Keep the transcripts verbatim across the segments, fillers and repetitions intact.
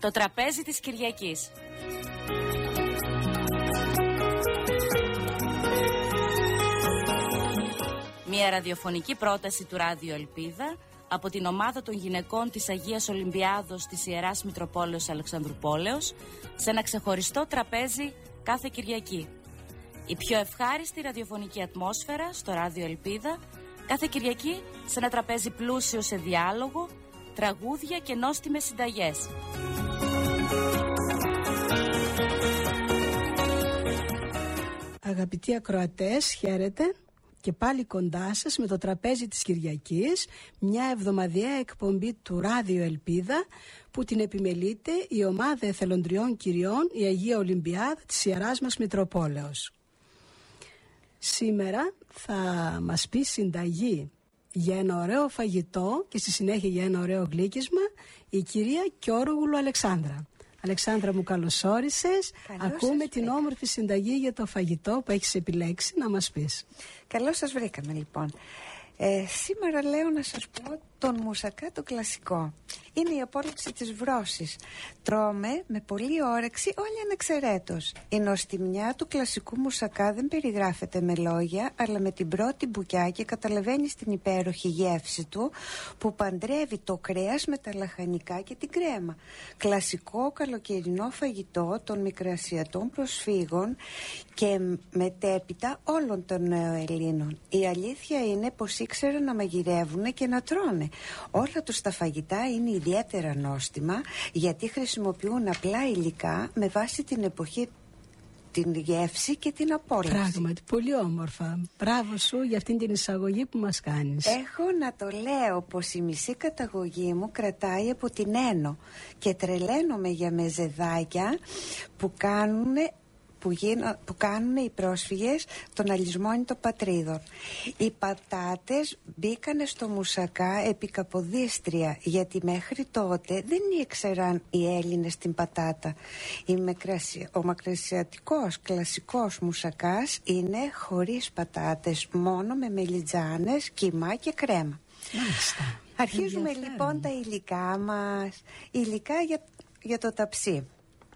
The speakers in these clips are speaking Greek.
Το τραπέζι της Κυριακής. Μια ραδιοφωνική πρόταση του Ράδιο Ελπίδα από την ομάδα των γυναικών της Αγίας Ολυμπιάδος της Ιεράς Μητροπόλεως Αλεξανδρουπόλεως σε ένα ξεχωριστό τραπέζι κάθε Κυριακή. Η πιο ευχάριστη ραδιοφωνική ατμόσφαιρα στο Ράδιο Ελπίδα κάθε Κυριακή σε ένα τραπέζι πλούσιο σε διάλογο, τραγούδια και νόστιμες συνταγές. Αγαπητοί ακροατές, χαίρετε και πάλι κοντά σας με το τραπέζι της Κυριακής, μια εβδομαδιαία εκπομπή του Ράδιο Ελπίδα που την επιμελείται η ομάδα εθελοντριών κυριών η Αγία Ολυμπιάδα της Ιεράς μας Μητροπόλεως. Σήμερα θα μας πει συνταγή για ένα ωραίο φαγητό και στη συνέχεια για ένα ωραίο γλύκισμα η κυρία Κιόρογλου Αλεξάνδρα. Αλεξάνδρα μου, καλώς όρισες. Ακούμε την βρήκα. Όμορφη συνταγή για το φαγητό που έχεις επιλέξει να μας πεις. Καλώς σας βρήκαμε λοιπόν. Ε, σήμερα λέω να σας πω τον μουσακά το κλασικό. Είναι η απόλαυση της βρώσης. Τρώμε με πολλή όρεξη όλοι ανεξαιρέτως. Η νοστιμιά του κλασικού μουσακά δεν περιγράφεται με λόγια, αλλά με την πρώτη μπουκιά και καταλαβαίνει την υπέροχη γεύση του που παντρεύει το κρέας με τα λαχανικά και την κρέμα. Κλασικό καλοκαιρινό φαγητό των μικρασιατών προσφύγων και μετέπειτα όλων των νεοελλήνων. Η αλήθεια είναι πως ήξεραν να μαγειρεύουν και να τρώνε. Όλα τους τα φαγητά είναι ιδιαίτερα νόστιμα γιατί χρησιμοποιούν απλά υλικά με βάση την εποχή, την γεύση και την απόλαυση. Πράγματι, πολύ όμορφα. Μπράβο σου για αυτήν την εισαγωγή που μας κάνεις. Έχω να το λέω πως η μισή καταγωγή μου κρατάει από την Ένω και τρελαίνομαι για μεζεδάκια που κάνουν... Που, γίνω, που κάνουν οι πρόσφυγες των αλυσμόνητων πατρίδων. Οι πατάτες μπήκανε στο μουσακά επί Καποδίστρια, γιατί μέχρι τότε δεν ήξεραν οι Έλληνες την πατάτα. Η μεκρασια, ο μακρασιατικός κλασικός μουσακάς είναι χωρίς πατάτες, μόνο με μελιτζάνες, κιμά και κρέμα. Μάλιστα. Αρχίζουμε λοιπόν τα υλικά μας. Υλικά για, για το ταψί.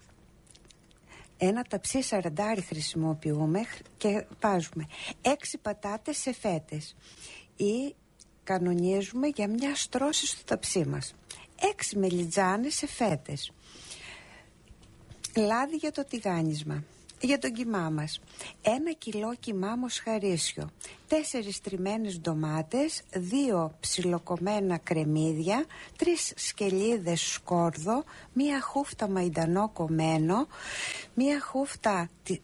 Ένα ταψί σαραντάρι χρησιμοποιούμε και βάζουμε έξι πατάτες σε φέτες ή κανονίζουμε για μια στρώση στο ταψί μας, έξι μελιτζάνες σε φέτες, λάδι για το τηγάνισμα, για τον κιμά μας, ένα κιλό κιμά μοσχαρίσιο, τέσσερις τριμμένες ντομάτες, δύο ψιλοκομμένα κρεμμύδια, τρεις σκελίδες σκόρδο, μία χούφτα μαϊντανό κομμένο, μία χούφτα τη...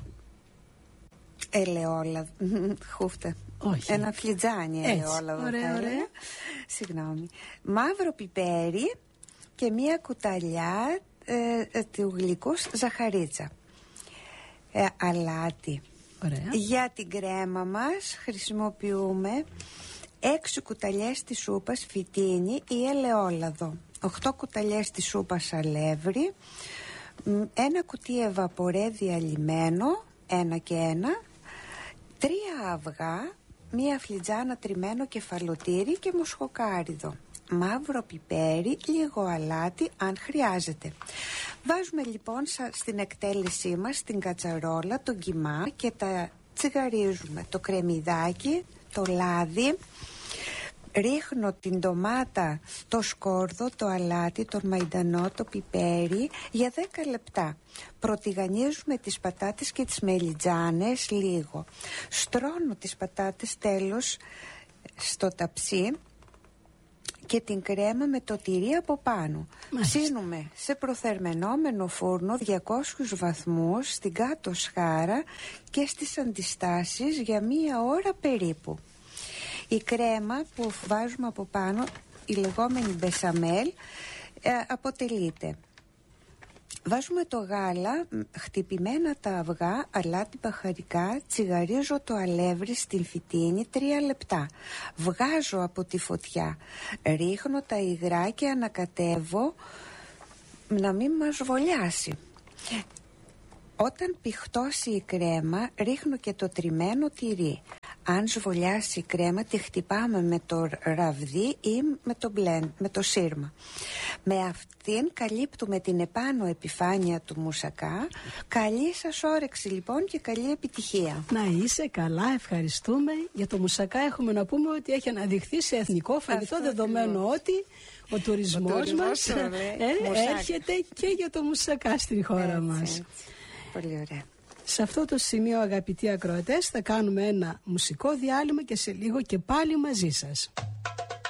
ελαιόλαδο, χούφτα, όχι, ένα φλιτζάνι ελαιόλαδο, ωραία, ωραία. Συγγνώμη, μαύρο πιπέρι και μία κουταλιά ε, ε, του γλυκού ζαχαρίτσα. Ε, αλάτι. Ωραία. Για την κρέμα μας χρησιμοποιούμε έξι κουταλιές της σούπας φυτίνι ή ελαιόλαδο, οκτώ κουταλιές της σούπας αλεύρι, ένα κουτί ευαπορέ διαλυμένο, ένα και ένα, τρία αυγά, μία φλιτζάνα τριμμένο κεφαλοτήρι και μοσχοκάριδο, μαύρο πιπέρι, λίγο αλάτι αν χρειάζεται. Βάζουμε λοιπόν στην εκτέλεσή μας την κατσαρόλα, τον κιμά και τα τσιγαρίζουμε. Το κρεμμυδάκι, το λάδι, ρίχνω την ντομάτα, το σκόρδο, το αλάτι, τον μαϊντανό, το πιπέρι για δέκα λεπτά. Προτιγανίζουμε τις πατάτες και τις μελιτζάνες λίγο. Στρώνω τις πατάτες τέλος στο ταψί και την κρέμα με το τυρί από πάνω. Ψήνουμε σε προθερμενόμενο φούρνο διακόσιους βαθμούς στην κάτω σχάρα και στις αντιστάσεις για μία ώρα περίπου. Η κρέμα που βάζουμε από πάνω, η λεγόμενη μπεσαμέλ, ε, αποτελείται. Βάζουμε το γάλα, χτυπημένα τα αυγά, αλάτι μπαχαρικά, τσιγαρίζω το αλεύρι στην φυτίνη τρία λεπτά. Βγάζω από τη φωτιά, ρίχνω τα υγρά και ανακατεύω να μην μας βολιάσει. Όταν πηχτώσει η κρέμα, ρίχνω και το τριμμένο τυρί. Αν σβολιάσει η κρέμα, τη χτυπάμε με το ραβδί ή με το, μπλεν, με το σύρμα. Με αυτήν καλύπτουμε την επάνω επιφάνεια του μουσακά. Καλή σας όρεξη λοιπόν και καλή επιτυχία. Να είσαι καλά, ευχαριστούμε. Για το μουσακά έχουμε να πούμε ότι έχει αναδειχθεί σε εθνικό φαγητό, αυτό δεδομένου ακριβώς. Ότι ο τουρισμός, ο τουρισμός μας ε, έρχεται και για το μουσακά στη χώρα έτσι, μας. Έτσι. Πολύ ωραία. Σε αυτό το σημείο, αγαπητοί ακροατές, θα κάνουμε ένα μουσικό διάλειμμα και σε λίγο και πάλι μαζί σας.